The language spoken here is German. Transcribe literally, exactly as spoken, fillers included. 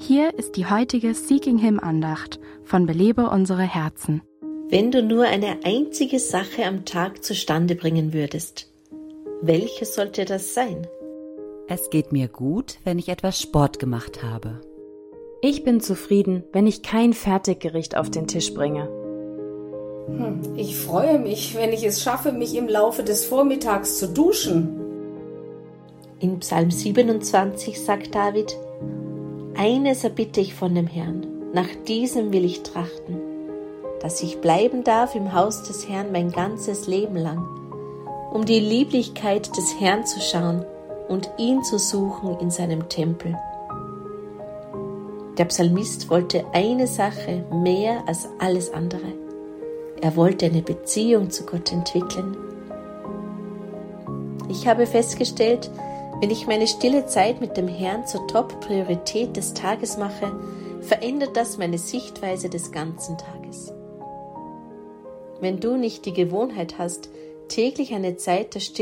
Hier ist die heutige Seeking Him Andacht von Belebe unsere Herzen. Wenn du nur eine einzige Sache am Tag zustande bringen würdest, welche sollte das sein? Es geht mir gut, wenn ich etwas Sport gemacht habe. Ich bin zufrieden, wenn ich kein Fertiggericht auf den Tisch bringe. Hm, ich freue mich, wenn ich es schaffe, mich im Laufe des Vormittags zu duschen. In Psalm siebenundzwanzig sagt David: Eines erbitte ich von dem Herrn, nach diesem will ich trachten, dass ich bleiben darf im Haus des Herrn mein ganzes Leben lang, um die Lieblichkeit des Herrn zu schauen und ihn zu suchen in seinem Tempel. Der Psalmist wollte eine Sache mehr als alles andere. Er wollte eine Beziehung zu Gott entwickeln. Ich habe festgestellt, wenn ich meine stille Zeit mit dem Herrn zur Top-Priorität des Tages mache, verändert das meine Sichtweise des ganzen Tages. Wenn du nicht die Gewohnheit hast, täglich eine Zeit der Stille